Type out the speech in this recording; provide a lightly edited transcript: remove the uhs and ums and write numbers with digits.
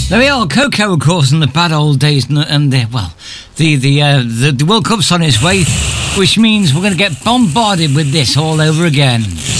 There we are, Coco, of course, in the bad old days, and the World Cup's on its way, which means we're going to get bombarded with this all over again.